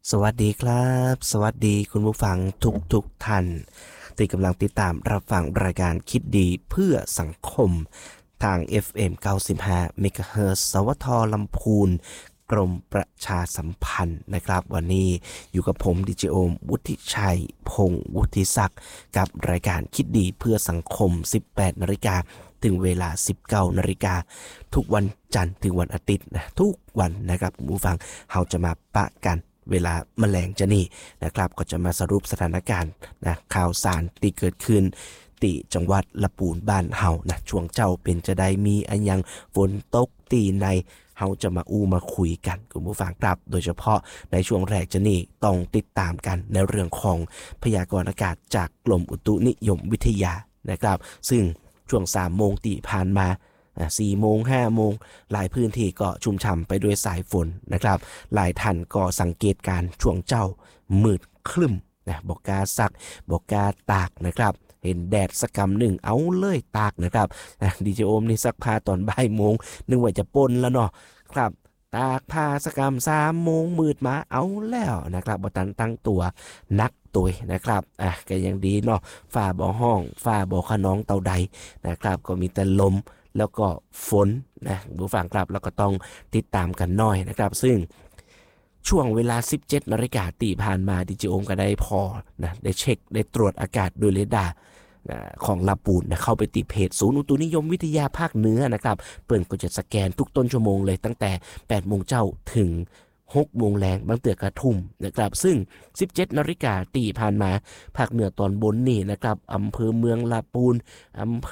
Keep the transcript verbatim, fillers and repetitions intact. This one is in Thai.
สวัสดีครับสวัสดีคุณผู้ฟังทุกทุกท่านที่กำลังติดตามรับฟังรายการคิดดีเพื่อสังคมทาง เอฟ เอ็ม เก้าสิบห้า เมกะเฮิรตซ์ สวทลำพูนกรมประชาสัมพันธ์นะครับวันนี้อยู่กับผมดิเจโอมวุฒิชัยพงศ์วุฒิศักดิ์กับรายการคิดดีเพื่อสังคม สิบแปดนาฬิกาถึงเวลา สิบเก้านาฬิกาทุกวันจันทร์ถึงวันอาทิตย์นะทุกวันนะครับผู้ฟังเราจะมาปะกันเวลาแมลงจะนี่นะครับก็จะมาสรุปสถานการณ์นะข่าวสารที่เกิดขึ้นที่จังหวัดละปูนบ้านเฮานะช่วงเจ้าเป็นจะได้มีอันยังฝนตกตีในเฮาจะมาอู้มาคุยกันคุณผู้ฟังครับโดยเฉพาะในช่วงแรกจะนี่ต้องติดตามกันในเรื่องของพยากรณ์อากาศจากกรมอุตุนิยมวิทยานะครับซึ่งช่วงสามโมงที่ผ่านมาสี่โมงห้าโมงหลายพื้นที่ก็ชุ่มฉ่ำไปด้วยสายฝนนะครับหลายท่านก็สังเกตการช่วงเจ้ามืดครึ้มนะบอกกาซักบอกกาตากนะครับเห็นแดดสักกำหนึ่งเอาเลยตากนะครับดีเจโอมนี่ซักผ้าตอนบ่ายโมงนึกว่าจะปนแล้วเนาะครับตากผ้าสักกำสามโมงมืดมาเอาแล้วนะครับบ่ตันตั้งตัวนักตัวนะครับอ่ะก็ยังดีเนาะฝ้าบ่อห้องฝ้าบ่อขนองเตาใดนะครับก็มีแต่ลมแล้วก็ฝนนะผู้ฟังครับแล้วก็ต้องติดตามกันหน่อยนะครับซึ่งช่วงเวลา สิบเจ็ดนาฬิกาตีผ่านมาดิจิโอมก็ได้พอนะได้เช็คได้ตรวจอากาศโดยเรดาร์ของลาปูนนะเข้าไปติดเพจศูนย์อุตุนิยมวิทยาภาคเหนือนะครับเปิ่นก็จะสแกนทุกต้นชั่วโมงเลยตั้งแต่แปดโมงเจ้าถึงหกโมงแรงบางเตือกระทุ่มนะครับซึ่งสิบเจ็ดนาฬิกาตีผ่านมาภาคเหนือตอนบนนี่นะครับอำเภอเมืองลาปูนอำเภ